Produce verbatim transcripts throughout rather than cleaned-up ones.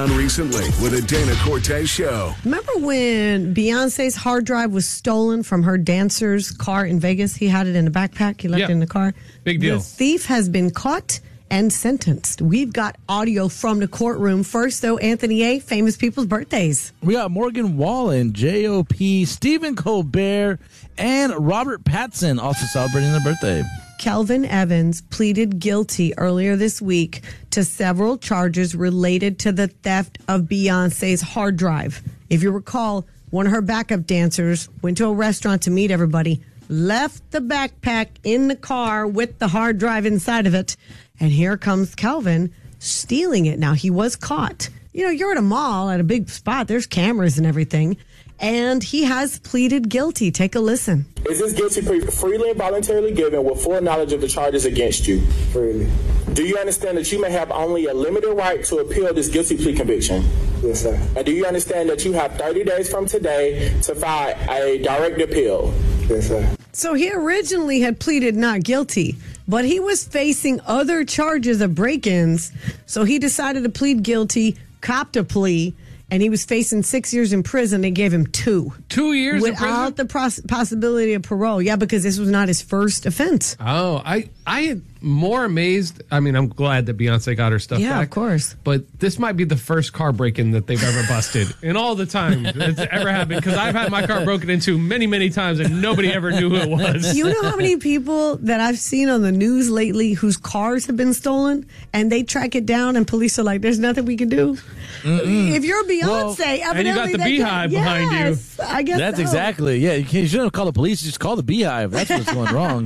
down recently with the Dana Cortez Show. Remember when Beyonce's hard drive was stolen from her dancer's car in Vegas? He had it in a backpack. He left Yep. it in the car. Big deal. The thief has been caught and sentenced. We've got audio from the courtroom. First, though, Anthony A., famous people's birthdays. We got Morgan Wallen, J O P, Stephen Colbert, and Robert Pattinson also celebrating their birthday. Kelvin Evans pleaded guilty earlier this week to several charges related to the theft of Beyonce's hard drive. If you recall, one of her backup dancers went to a restaurant to meet everybody, left the backpack in the car with the hard drive inside of it, and here comes Kelvin stealing it. Now, he was caught. You know, you're at a mall at a big spot. There's cameras and everything. And he has pleaded guilty. Take a listen. Is this guilty plea freely and voluntarily given with full knowledge of the charges against you? Freely. Do you understand that you may have only a limited right to appeal this guilty plea conviction? Yes, sir. And do you understand that you have thirty days from today to file a direct appeal? Yes, sir. So he originally had pleaded not guilty, but he was facing other charges of break-ins. So he decided to plead guilty, copped a plea, and he was facing six years in prison. They gave him two. Two years in prison? Without the pros- possibility of parole. Yeah, because this was not his first offense. Oh, I I am more amazed. I mean, I'm glad that Beyonce got her stuff Yeah, back. of course. But this might be the first car break-in that they've ever busted in all the time that's ever happened. Because I've had my car broken into many, many times, and nobody ever knew who it was. You know how many people that I've seen on the news lately whose cars have been stolen, and they track it down, and police are like, "There's nothing we can do." Mm-mm. If you're Beyonce, Well, evidently and you got the they beehive can, behind you. yes, I guess That's so. exactly, yeah. You, can't, you shouldn't call the police, just call the beehive. That's what's going wrong.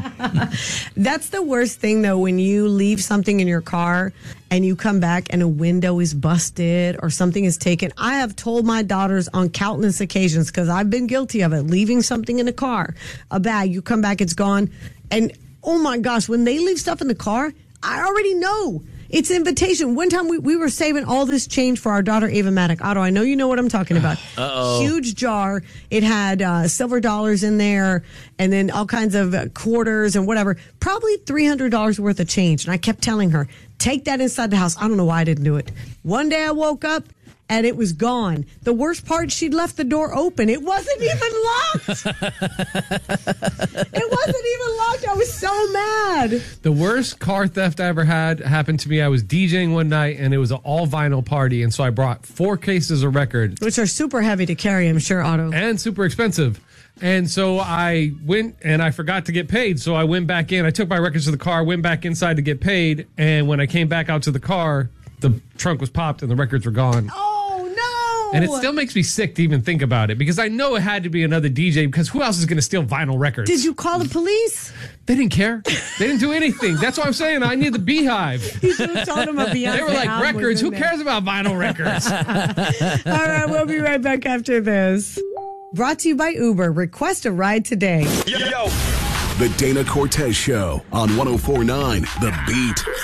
That's the worst thing, though, when you leave something in your car and you come back and a window is busted or something is taken. I have told my daughters on countless occasions, because I've been guilty of it, leaving something in a car, a bag, you come back, it's gone. And, oh, my gosh, when they leave stuff in the car, I already know. It's invitation. One time we, we were saving all this change for our daughter, Ava Maddock. Otto, I know you know what I'm talking about. Uh-oh. Huge jar. It had uh, silver dollars in there and then all kinds of uh, quarters and whatever. Probably three hundred dollars worth of change. And I kept telling her, take that inside the house. I don't know why I didn't do it. One day I woke up and it was gone. The worst part, she'd left the door open. It wasn't even locked. It wasn't even locked. I was so mad. The worst car theft I ever had happened to me. I was DJing one night, and it was an all-vinyl party, and so I brought four cases of records. Which are super heavy to carry, I'm sure, Otto. And super expensive. And so I went and I forgot to get paid. So I went back in. I took my records to the car, went back inside to get paid. And when I came back out to the car, the trunk was popped and the records were gone. Oh, no. And it still makes me sick to even think about it, because I know it had to be another D J, because who else is going to steal vinyl records? Did you call the police? They didn't care. They didn't do anything. That's what I'm saying. I need the beehive. You should have told them a Beyonce They were like, album was records? in Who there. cares about vinyl records? All right, we'll be right back after this. Brought to you by Uber. Request a ride today. The Dana Cortez Show on one oh four point nine The Beat.